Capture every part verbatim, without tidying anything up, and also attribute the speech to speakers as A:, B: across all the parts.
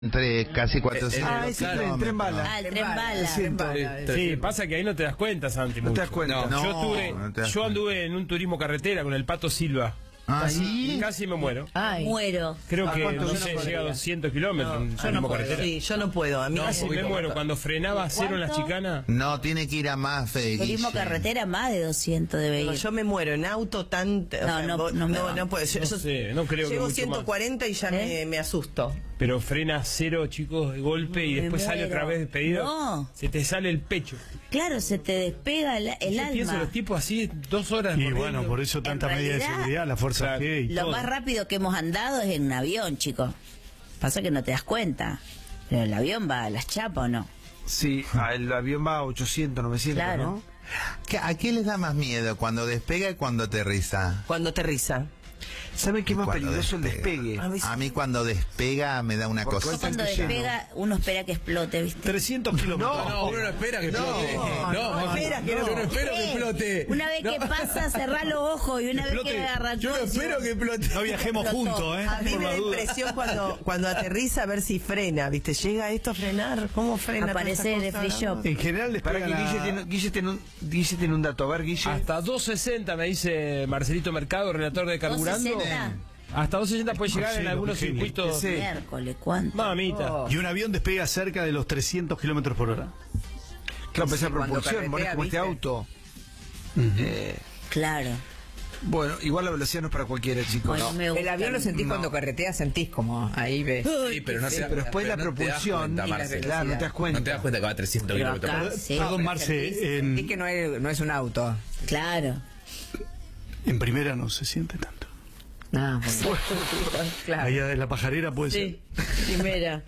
A: Entre casi cuatrocientos.
B: Ah, ese tren, tren bala.
C: Ah, el tren bala.
B: Siento.
D: Sí, pasa que ahí no te das cuenta, Santi.
B: No te
D: mucho.
B: das cuenta.
A: No,
D: yo tuve,
A: no te das
D: yo
A: cuenta.
D: anduve en un turismo carretera con el Pato Silva.
A: Ah,
D: casi,
A: ¿sí?
D: casi me muero.
C: Ay. Muero.
D: Creo
B: ¿A
D: que
B: cuánto?
D: no
B: Yo
D: sé,
B: no
D: llega a
B: podría.
D: doscientos kilómetros en
E: Yo no
D: turismo
E: puedo,
D: carretera.
E: sí, yo no puedo. A mí
D: Casi me muero. Cuando frenaba cero en las
C: ¿Cuánto?
D: chicanas.
A: No, tiene que ir a más, Fede.
C: Turismo
A: Guille.
C: carretera más de doscientos debe
E: No,
C: ir.
E: yo me muero en auto tan... o
C: No,
E: sea,
C: no,
E: vos-
C: no me
E: no,
C: va.
E: no puedo. Yo-
D: No
E: yo-
D: sé, no creo que
E: Llego
D: mucho
E: ciento cuarenta y ya
C: ¿Eh?
E: me, me asusto.
D: Pero frena cero, chicos, de golpe y
C: Me
D: después sale
C: muero.
D: otra vez despedido.
C: No.
D: Se te sale el pecho.
C: Claro, se te despega el, el
D: Yo pienso
C: alma.
D: los tipos así, dos horas.
F: Y
D: corriendo.
F: bueno, por eso tanta
C: En
F: medida de
C: realidad,
F: seguridad, la Fuerza
D: claro,
F: G y
C: Lo
F: todo.
C: más rápido que hemos andado es en un avión, chicos. Pasa que no te das cuenta. Pero el avión va a las chapas, ¿o no?
B: Sí, ah, el avión va a ochocientos, novecientos,
C: Claro.
B: ¿no?
A: ¿Qué- ¿A qué les da más miedo? ¿Cuando despega y cuando aterriza?
E: Cuando aterriza.
B: ¿Saben qué es más
A: Cuando
B: peligroso el
A: despega.
B: despegue?
E: A mí-
A: A mí cuando despega me da una
B: Porque
A: cosa.
B: está
C: Cuando
B: lleno.
C: despega, uno espera que explote, ¿viste?
F: trescientos kilómetros.
B: No,
G: Uno no espera que explote.
E: no, no, espera que no.
G: Yo no espero que
C: Eh,
G: explote.
C: Una vez que pasa, cerrá los ojos y una vez que arrancó...
G: Yo no espero que explote.
F: No viajemos
C: Explotó.
F: juntos, ¿eh?
E: A mí
F: Por
E: me
F: la
E: da
F: duda.
E: impresión cuando, cuando aterriza a ver si frena, ¿viste? ¿Llega esto a frenar? ¿Cómo frena?
C: Aparece
E: toda
C: el
E: esa
C: free
E: cosa?
C: shop.
F: En general les
B: Para que
F: pegan
B: Guille
F: a-
B: tiene, Guille, tiene un, Guille tiene un dato. A ver, Guille.
D: Hasta doscientos sesenta me dice Marcelito Mercado, relator de Carburando.
C: doscientos sesenta.
D: Hasta doscientos sesenta puede llegar en
F: Marcelo,
D: algunos
F: qué genio.
D: circuitos.
B: Sí.
C: Miércoles, ¿cuánto?
D: Mamita.
F: Y un avión despega cerca de los trescientos kilómetros por hora.
B: Claro, empezar
E: Sí, cuando
B: propulsión, bueno,
E: carretea,
B: como este
E: ¿viste?
B: auto. Eh,
C: Claro.
B: bueno, igual la velocidad no es para cualquiera, chicos.
C: Bueno, me
H: El
C: gusta.
H: avión lo sentís
B: No.
H: cuando carreteas, sentís como ahí ves.
G: Sí, pero no
B: Sí,
G: te
B: pero después la
G: pero no te das
B: propulsión,
G: cuenta,
B: y la
G: Marce.
B: claro, no te das cuenta.
G: No te das cuenta que va a trescientos
C: Pero
G: kilómetros por
C: acá,
G: hora.
C: sí.
F: Perdón, Marce,
H: Sentís que
F: en,
H: no es, no es un auto.
C: Claro.
F: en primera no se siente tanto.
H: Ah, bueno. Claro.
F: Allá de la pajarera puede ser.
C: Sí, primera.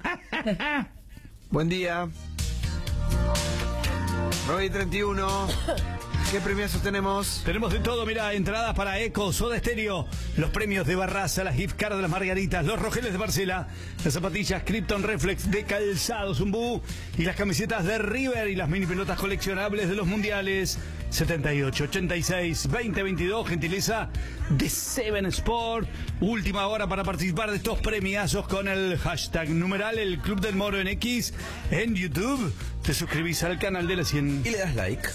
B: Buen día. nueve y treinta y uno. ¿Qué premiazos tenemos?
F: Tenemos de todo, mirá, entradas para Eco, Soda Stereo, los premios de Barraza, las gift cards de las Margaritas, los rojeles de Barcela, las zapatillas Krypton Reflex de Calzado Zumbú y las camisetas de River y las mini pelotas coleccionables de los mundiales setenta y ocho, ochenta y seis, veinte veintidós, gentileza de Seven Sport. Última hora para participar de estos premiazos con el hashtag numeral El Club del Moro en X en YouTube. Te suscribís al canal de la cien.
G: Y le das like.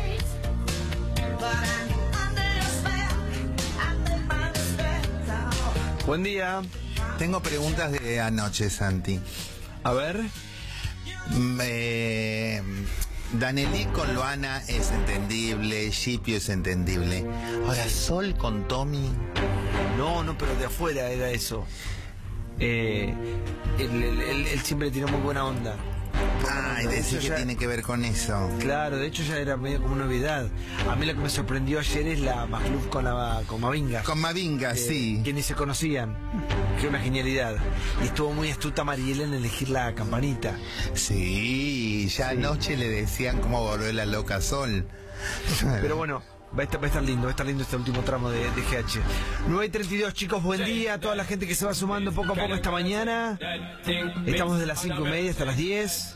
B: Buen día.
A: Tengo preguntas de anoche, Santi.
B: A ver.
A: Mm, eh, Danelí con Loana es entendible, Shipio es entendible. Ahora, Sol con Tommy.
B: No, no, pero de afuera era eso. Eh, él, él- él- él siempre tiene muy buena onda.
A: Ay,
B: De
A: decir
B: hecho,
A: que
B: ya-
A: tiene que ver con eso.
B: Claro, de hecho ya era medio como una novedad. A mí lo que me sorprendió ayer es la Magluf con, la, con Mavinga.
A: Con Mavinga,
B: que-
A: sí.
B: Que ni se conocían. Que una genialidad. Y estuvo muy astuta Mariela en elegir la campanita.
A: Sí, ya anoche le decían cómo volvió la loca Sol.
B: Pero bueno, va a estar, va a estar lindo, va a estar lindo este último tramo de, de G H. nueve y treinta y dos, chicos, buen día a toda la gente que se va sumando poco a poco esta mañana. Estamos de las cinco y media hasta las diez.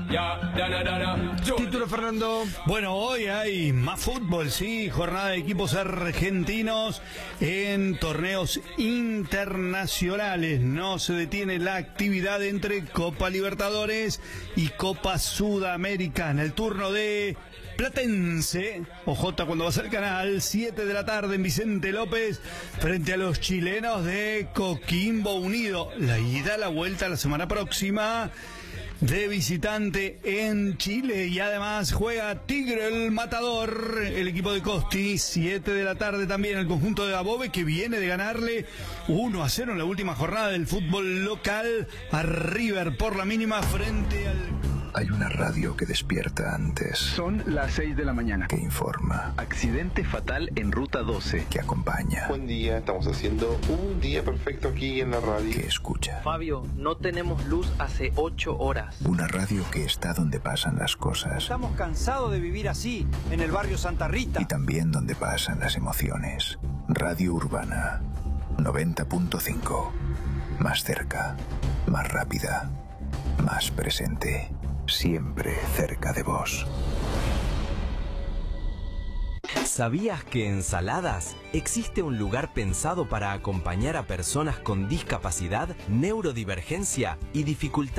B: Título, Fernando.
F: Bueno, hoy hay más fútbol, sí, jornada de equipos argentinos en torneos internacionales. No se detiene la actividad entre Copa Libertadores y Copa Sudamericana. El turno de Platense, O J cuando vas al canal, siete de la tarde en Vicente López, frente a los chilenos de Coquimbo Unido. La ida, la vuelta la semana próxima de visitante en Chile. Y además juega Tigre el Matador, el equipo de Costi, siete de la tarde también el conjunto de Above, que viene de ganarle uno a cero en la última jornada del fútbol local a River por la mínima frente al...
I: Hay una radio que despierta antes,
J: Son las seis de la mañana.
I: que informa,
J: Accidente fatal en ruta doce.
I: que acompaña,
K: Buen día, estamos haciendo un día perfecto aquí en la radio.
I: que escucha.
L: Fabio, no tenemos luz hace ocho horas.
I: Una radio que está donde pasan las cosas
L: Estamos cansados de vivir así, en el barrio Santa Rita.
I: y también donde pasan las emociones. Radio Urbana noventa punto cinco. Más cerca, más rápida, más presente. Siempre cerca de vos.
M: ¿Sabías que en Saladas existe un lugar pensado para acompañar a personas con discapacidad, neurodivergencia y dificultades